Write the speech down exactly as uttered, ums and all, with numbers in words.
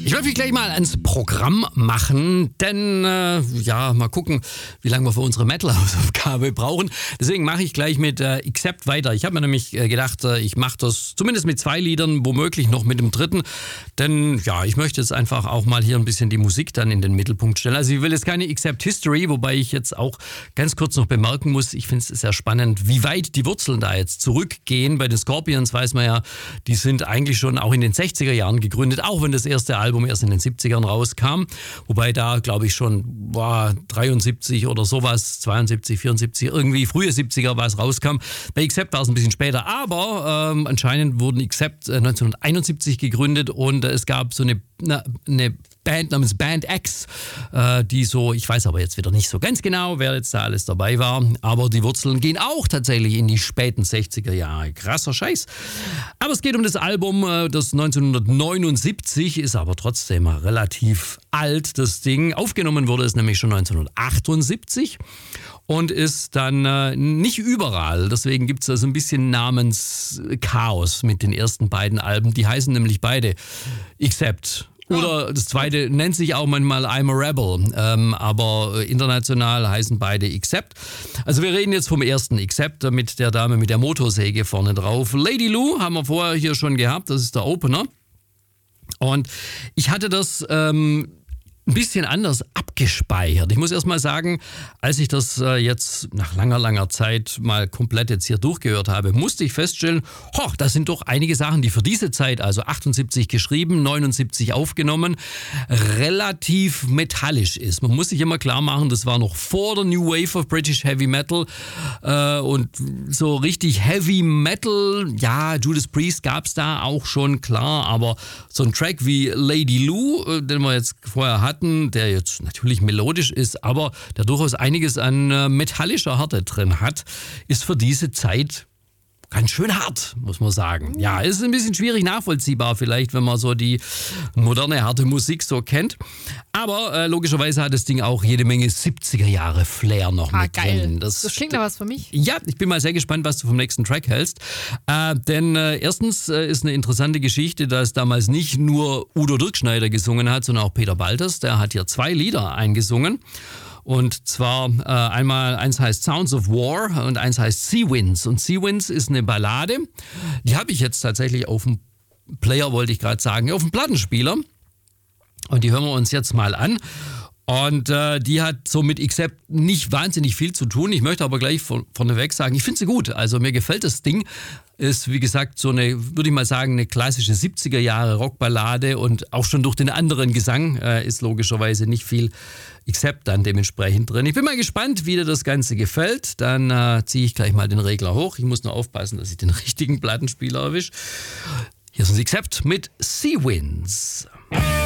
Ich wollte mich gleich mal ans Programm machen, denn äh, ja, mal gucken, wie lange wir für unsere Metal-Hausaufgabe brauchen. Deswegen mache ich gleich mit äh, Accept weiter. Ich habe mir nämlich äh, gedacht, äh, ich mache das zumindest mit zwei Liedern, womöglich noch mit dem dritten. Denn ja, ich möchte jetzt einfach auch mal hier ein bisschen die Musik dann in den Mittelpunkt stellen. Also ich will jetzt keine Accept History, wobei ich jetzt auch ganz kurz noch bemerken muss, ich finde es sehr spannend, wie weit die Wurzeln da jetzt zurückgehen. Bei den Scorpions weiß man ja, die sind eigentlich schon auch in den sechziger Jahren gegründet, auch wenn das erste Album erst in den siebzigern rauskam. Wobei da, glaube ich, schon boah, dreiundsiebzig oder sowas, zweiundsiebzig, vierundsiebzig, irgendwie frühe siebziger was rauskam. Bei Accept war es ein bisschen später, aber ähm, anscheinend wurden Accept äh, neunzehnhunderteinundsiebzig gegründet und äh, es gab so eine, na, eine Band namens Band X, äh, die so, ich weiß aber jetzt wieder nicht so ganz genau, wer jetzt da alles dabei war, aber die Wurzeln gehen auch tatsächlich in die späten sechziger Jahre. Krasser Scheiß. Aber es geht um das Album, äh, das neunzehnhundertneunundsiebzig ist aber trotzdem relativ alt, das Ding. Aufgenommen wurde es nämlich schon neunzehnhundertachtundsiebzig und ist dann äh, nicht überall. Deswegen gibt es da so ein bisschen Namenschaos mit den ersten beiden Alben. Die heißen nämlich beide Accept. Oder das zweite nennt sich auch manchmal I'm a Rebel, ähm, aber international heißen beide Accept. Also wir reden jetzt vom ersten Accept mit der Dame mit der Motorsäge vorne drauf. Lady Lou haben wir vorher hier schon gehabt, das ist der Opener. Und ich hatte das ähm, ein bisschen anders abgespeichert. Ich muss erst mal sagen, als ich das äh, jetzt nach langer, langer Zeit mal komplett jetzt hier durchgehört habe, musste ich feststellen, hoch, das sind doch einige Sachen, die für diese Zeit, also achtundsiebzig geschrieben, neunundsiebzig aufgenommen, relativ metallisch ist. Man muss sich immer klar machen, das war noch vor der New Wave of British Heavy Metal äh, und so richtig Heavy Metal, ja, Judas Priest gab es da auch schon, klar, aber so ein Track wie Lady Lou, äh, den wir jetzt vorher hatten, der jetzt natürlich melodisch ist, aber der durchaus einiges an äh, metallischer Härte drin hat, ist für diese Zeit ganz schön hart, muss man sagen. Ja, ist ein bisschen schwierig nachvollziehbar vielleicht, wenn man so die moderne, harte Musik so kennt. Aber äh, logischerweise hat das Ding auch jede Menge siebziger Jahre Flair noch ah, mit geil. drin. Das, das klingt da was für mich. Ja, ich bin mal sehr gespannt, was du vom nächsten Track hältst. Äh, denn äh, erstens äh, ist eine interessante Geschichte, dass damals nicht nur Udo Dirkschneider gesungen hat, sondern auch Peter Baltes. Der hat hier zwei Lieder eingesungen. Und zwar äh, einmal, eins heißt Sounds of War und eins heißt Sea Winds. Und Sea Winds ist eine Ballade, die habe ich jetzt tatsächlich auf dem Player, wollte ich gerade sagen, auf dem Plattenspieler. Und die hören wir uns jetzt mal an. Und äh, die hat so mit Accept nicht wahnsinnig viel zu tun. Ich möchte aber gleich von, vorneweg sagen, ich finde sie gut. Also mir gefällt das Ding. Ist, wie gesagt, so eine, würde ich mal sagen, eine klassische siebziger Jahre Rockballade. Und auch schon durch den anderen Gesang äh, ist logischerweise nicht viel Accept dann dementsprechend drin. Ich bin mal gespannt, wie dir das Ganze gefällt. Dann äh, ziehe ich gleich mal den Regler hoch. Ich muss nur aufpassen, dass ich den richtigen Plattenspieler erwische. Hier ist ein Accept mit Sea Winds.